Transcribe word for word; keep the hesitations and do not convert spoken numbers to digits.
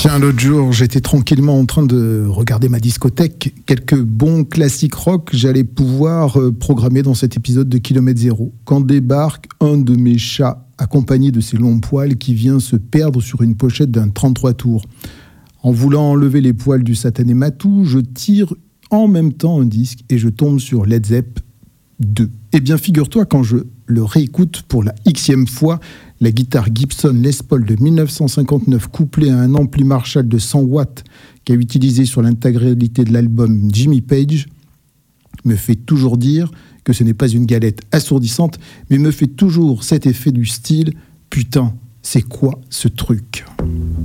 Tiens, l'autre jour, j'étais tranquillement en train de regarder ma discothèque. Quelques bons classiques rock, j'allais pouvoir euh, programmer dans cet épisode de Kilomètre Zéro. Quand débarque un de mes chats, accompagné de ses longs poils, qui vient se perdre sur une pochette d'un trente-trois tours. En voulant enlever les poils du satané matou, je tire en même temps un disque et je tombe sur Led Zepp deux. Eh bien, figure-toi, quand je le réécoute pour la xème fois, la guitare Gibson Les Paul de dix-neuf cent cinquante-neuf couplée à un ampli Marshall de cent watts qu'a utilisé sur l'intégralité de l'album Jimmy Page me fait toujours dire que ce n'est pas une galette assourdissante, mais me fait toujours cet effet du style « Putain, c'est quoi ce truc ?»